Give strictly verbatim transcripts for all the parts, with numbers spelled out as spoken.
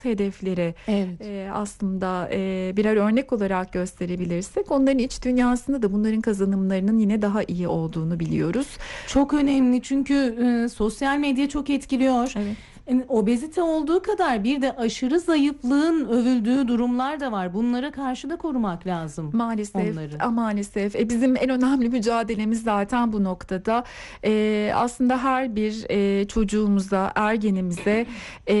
hedefleri Evet. e, aslında e, birer örnek olarak gösterebilirsek onların iç dünyasında da bunların kazanımlarının yine daha iyi olduğunu biliyoruz. Çok önemli çünkü e, sosyal medya çok etkiliyor. Evet. Yani obezite olduğu kadar bir de aşırı zayıflığın övüldüğü durumlar da var. Bunlara karşı da korumak lazım Maalesef, onları. a, maalesef. E, bizim en önemli mücadelemiz zaten bu noktada. E, aslında her bir e, çocuğumuza, ergenimize e,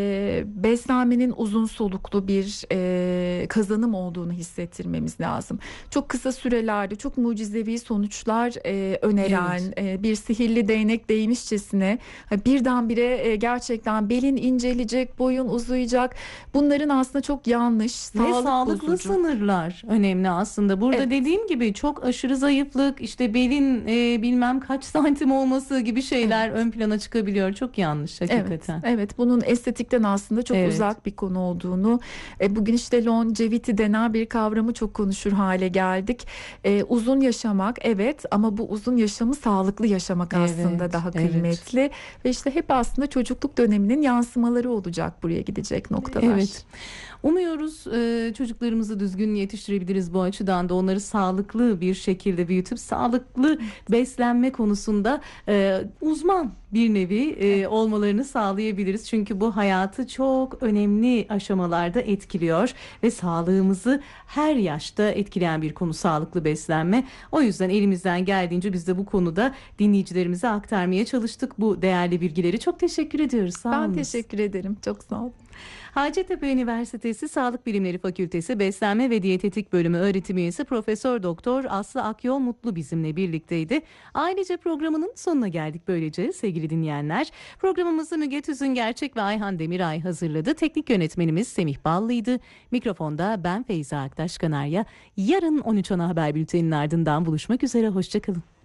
beslenmenin uzun soluklu bir e, kazanım olduğunu hissettirmemiz lazım. Çok kısa sürelerde çok mucizevi sonuçlar e, öneren, Evet. e, bir sihirli değnek değmişçesine ha, birdenbire e, gerçekten belin incelecek, boyun uzayacak. Bunların aslında çok yanlış, Ve sağlık sağlıklı bozucu. sınırlar önemli aslında. Burada Evet. dediğim gibi çok aşırı zayıflık, işte belin e, bilmem kaç santim olması gibi şeyler Evet. ön plana çıkabiliyor. Çok yanlış Evet, hakikaten. evet. Bunun estetikten aslında çok Evet. uzak bir konu olduğunu, e, bugün işte longevity denen bir kavramı çok konuşur hale geldik. E, uzun yaşamak, evet, ama bu uzun yaşamı sağlıklı yaşamak aslında Evet, daha evet. kıymetli ve işte hep aslında çocukluk döneminin yansımaları olacak buraya gidecek noktalar. Evet. Umuyoruz e, çocuklarımızı düzgün yetiştirebiliriz bu açıdan da onları sağlıklı bir şekilde büyütüp sağlıklı beslenme konusunda e, uzman bir nevi e, olmalarını sağlayabiliriz. Çünkü bu hayatı çok önemli aşamalarda etkiliyor ve sağlığımızı her yaşta etkileyen bir konu sağlıklı beslenme. O yüzden elimizden geldiğince biz de bu konuda dinleyicilerimize aktarmaya çalıştık bu değerli bilgileri. Çok teşekkür ediyoruz. Sağ Ben olunuz. teşekkür ederim. Çok sağ olun. Hacettepe Üniversitesi Sağlık Bilimleri Fakültesi Beslenme ve Diyetetik Bölümü öğretim üyesi Profesör Doktor Aslı Akyol Mutlu bizimle birlikteydi. Ailece programının sonuna geldik böylece sevgili dinleyenler. Programımızı Müge Tüzüngerçek ve Ayhan Demiray hazırladı. Teknik yönetmenimiz Semih Ballı'ydı. Mikrofonda ben Feyza Aktaş Kanarya. Yarın on üç ana haber bülteninin ardından buluşmak üzere. Hoşçakalın.